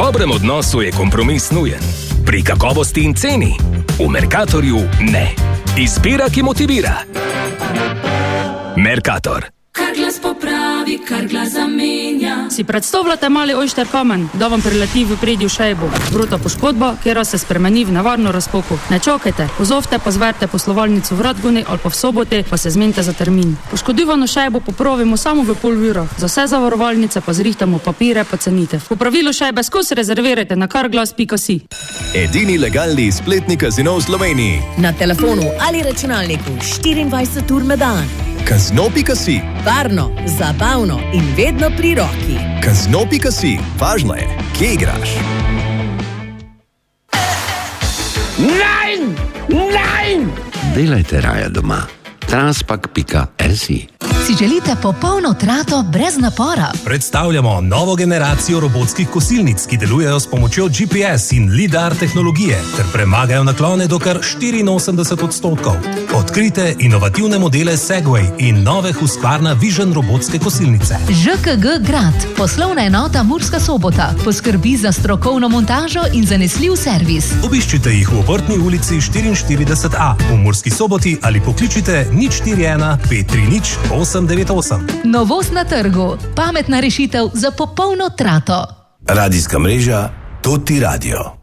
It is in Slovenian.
dobrem odnosu je kompromis nujen. Pri kakovosti in ceni v Mercatorju ne. Izbira, ki motivira. Mercator. Kar glas popravi, kar glas zamenja. Si predstavljate mali ojšter kamen, da vam prileti v predju šejbo. Bruta poškodba, kjer se spremeni v nevarno razpoko. Ne čakajte, pozovte pa zverite poslovalnico v Radguni ali pa v Soboti, pa se zmenite za termin. Poškodivano šejbo popravimo samo v pol ure. Za vse zavarovalnice pa zrihtamo papire pa cenite. Po pravilu šejbe skozi rezervirajte na karglas.si. Edini legalni spletni kazino v Sloveniji. Na telefonu ali računalniku 24 ur na dan. Kazino.si. Varno, zabavno in vedno pri roki. Kazino.si. Važno je, kje igraš. Nein! Nein! Delajte raje doma. Transpak.si. Si želite popolno trato brez napora? Predstavljamo novo generacijo robotskih kosilnic, ki delujejo s pomočjo GPS in LiDAR tehnologije ter premagajo naklone do kar 84%. Odkrite inovativne modele Segway in nove Husqvarna Vision robotske kosilnice. ŽKG Grad, poslovna enota Murska Sobota, poskrbi za strokovno montažo in zanesljiv servis. Obiščite jih v Obrtni ulici 44A v Murski Soboti ali pokličite 041 530 898. Novost na trgu, pametna rešitev za popolno trato. Radijska mreža Toti Radio.